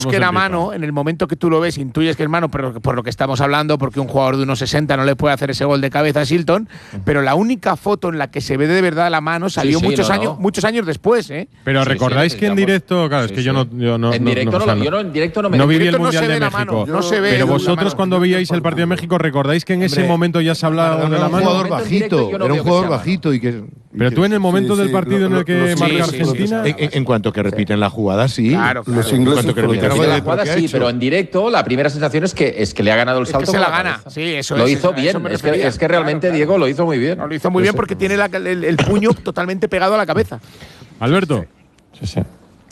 que era mano, en el momento que tú lo ves, intuyes que es mano, pero por lo que estamos hablando, porque un jugador de 1,60 no le puede hacer ese gol de cabeza a Shilton, pero la única foto en la que se ve de verdad la mano salió muchos años después, ¿eh? Pero recordáis que en directo, claro, es que yo no en directo no me viví el Mundial de México. No se ve. Pero vosotros cuando veíais el partido de México, ¿recordáis que en ese momento ya se hablaba de la mano? Era un jugador bajito, era un jugador bajito y que… Pero tú en el momento del partido en el que marca Argentina… En cuanto que repiten la jugada, sí. Claro. Los ingleses que repiten la jugada, sí, pero en directo la primera sensación es que le ha ganado el salto. Es que se la gana. Sí, eso lo hizo bien. Es que realmente Diego lo hizo muy bien. Lo hizo muy bien porque tiene el puño totalmente pegado a la cabeza. Alberto. Sí.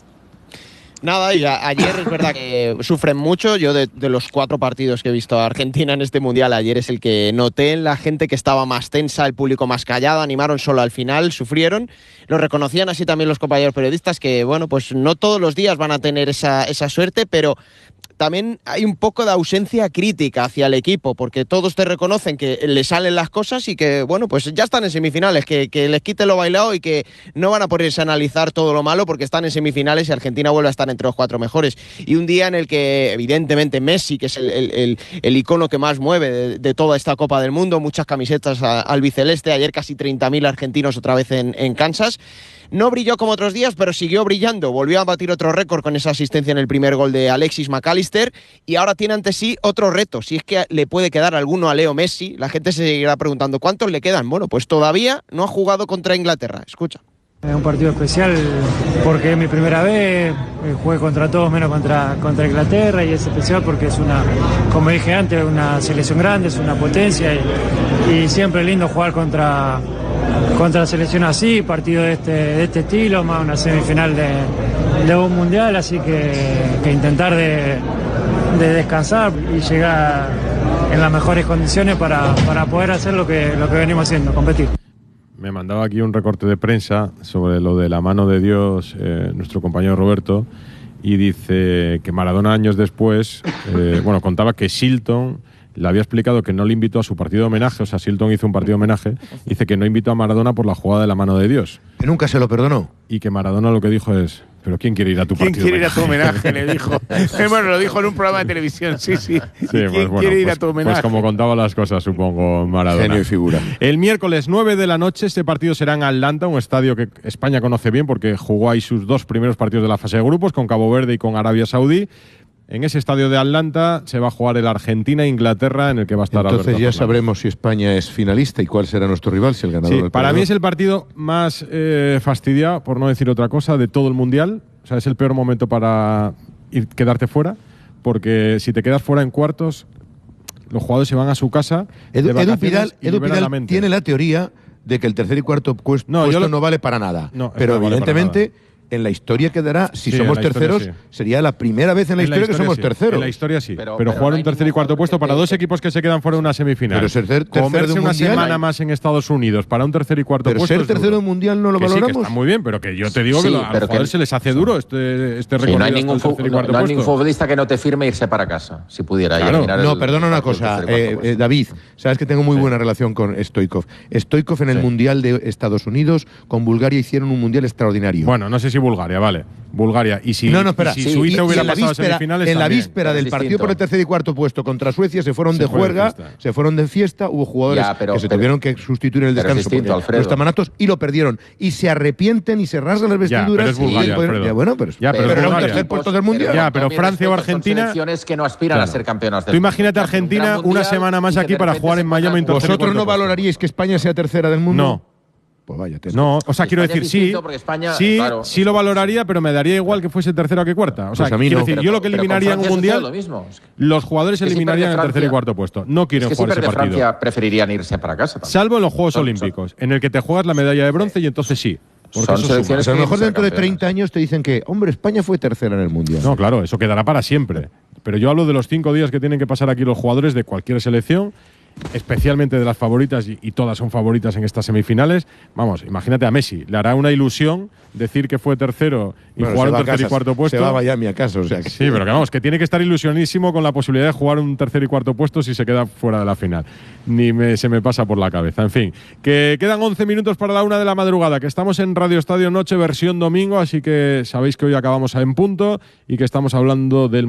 Nada, y ayer es verdad que sufren mucho. Yo de los 4 partidos que he visto a Argentina en este Mundial, ayer es el que noté en la gente que estaba más tensa, el público más callado, animaron solo al final, sufrieron. Lo reconocían así también los compañeros periodistas que, bueno, pues no todos los días van a tener esa suerte, pero también hay un poco de ausencia crítica hacia el equipo, porque todos te reconocen que le salen las cosas y que, bueno, pues ya están en semifinales, que les quite lo bailado y que no van a ponerse a analizar todo lo malo porque están en semifinales y Argentina vuelve a estar entre los 4 mejores. Y un día en el que, evidentemente, Messi, que es el icono que más mueve de toda esta Copa del Mundo, muchas camisetas albiceleste, ayer casi 30.000 argentinos otra vez en Kansas. No brilló como otros días, pero siguió brillando. Volvió a batir otro récord con esa asistencia en el primer gol de Alexis McAllister y ahora tiene ante sí otro reto. Si es que le puede quedar alguno a Leo Messi, la gente se seguirá preguntando ¿cuántos le quedan? Bueno, pues todavía no ha jugado contra Inglaterra. Escucha. Es un partido especial porque es mi primera vez, jugué contra todos menos contra Inglaterra y es especial porque es como dije antes, una selección grande, es una potencia y siempre es lindo jugar contra selección así, partido de este estilo, más una semifinal de un mundial, así que intentar de descansar y llegar en las mejores condiciones para poder hacer lo que venimos haciendo, competir. Me mandaba aquí un recorte de prensa sobre lo de la mano de Dios, nuestro compañero Roberto, y dice que Maradona años después, contaba que Shilton le había explicado que no le invitó a su partido de homenaje, o sea, Shilton hizo un partido de homenaje, dice que no invitó a Maradona por la jugada de la mano de Dios. Que nunca se lo perdonó. Y que Maradona lo que dijo es… ¿Pero quién quiere ir a tu partido? ¿Quién quiere ir a tu homenaje? Le dijo. Bueno, lo dijo en un programa de televisión, sí. ¿Quién quiere ir a tu homenaje? Pues como contaba las cosas, supongo, Maradona. Genio y figura. El miércoles 9 de la noche, este partido será en Atlanta, un estadio que España conoce bien porque jugó ahí sus 2 primeros partidos de la fase de grupos, con Cabo Verde y con Arabia Saudí. En ese estadio de Atlanta se va a jugar el Argentina-Inglaterra, en el que va a estar Entonces Alberto ya Fernández. sabremos si España es finalista y cuál será nuestro rival, si el ganador del para partido. mí es el partido más fastidiado, por no decir otra cosa, de todo el Mundial. O sea, es el peor momento para quedarte fuera, porque si te quedas fuera en cuartos, los jugadores se van a su casa. Edu Pidal tiene la teoría de que el tercer y cuarto puesto no vale para nada. No, pero no vale evidentemente en la historia quedará, si somos terceros, sería la primera vez en la historia que somos terceros. En la historia sí, pero jugar un tercer y cuarto puesto para 2 equipos que se quedan fuera de una semifinal. Pero ser tercero comerse de un una mundial, semana más en Estados Unidos para un tercer y cuarto pero puesto. Pero ser tercero de un mundial no lo valoramos. Sí, que está muy bien, pero que yo te digo que a los jugadores se les hace duro este recorrido. No hay ningún futbolista que no te firme irse para casa, si pudiera. No, perdona una cosa, David, sabes que tengo muy buena relación con Stoichkov. Stoichkov en el Mundial de Estados Unidos con Bulgaria hicieron un mundial extraordinario. Bueno, no sé si Bulgaria, vale. Bulgaria. Y si, si Suiza hubiera pasado a semifinales. En la víspera del partido por el tercer y cuarto puesto contra Suecia se fueron de juerga, se fueron de fiesta, hubo jugadores que se tuvieron que sustituir en el descanso porque no estaban aptos y lo perdieron. Y se arrepienten y se rasgan las vestiduras. Pero era un tercer puesto del mundial. Pero Francia o Argentina. Selecciones que no aspiran a ser campeonas del mundo. Tú imagínate Argentina una semana más aquí para jugar en Miami. ¿Vosotros no valoraríais que España sea tercera del mundo? No. Pues vaya, no, o sea, quiero decir, sí lo valoraría, pero me daría igual que fuese tercera que cuarta. O sea, quiero decir, yo lo que eliminaría en un mundial, los jugadores eliminarían el tercer y cuarto puesto. No quieren jugar ese partido. Francia preferirían irse para casa. Salvo en los Juegos Olímpicos, en el que te juegas la medalla de bronce y entonces sí. Porque a lo mejor dentro de 30 años te dicen que, hombre, España fue tercera en el mundial. No, claro, eso quedará para siempre. Pero yo hablo de los 5 días que tienen que pasar aquí los jugadores de cualquier selección especialmente de las favoritas, y todas son favoritas en estas semifinales. Vamos, imagínate a Messi, le hará una ilusión decir que fue tercero y jugar un tercer y cuarto puesto. Se va a Miami a casa, o sea que… Sí, pero que vamos, que tiene que estar ilusionísimo con la posibilidad de jugar un tercer y cuarto puesto si se queda fuera de la final. Se me pasa por la cabeza. En fin, que quedan 11 minutos para la 1 de la madrugada, que estamos en Radio Estadio Noche versión domingo, así que sabéis que hoy acabamos en punto y que estamos hablando del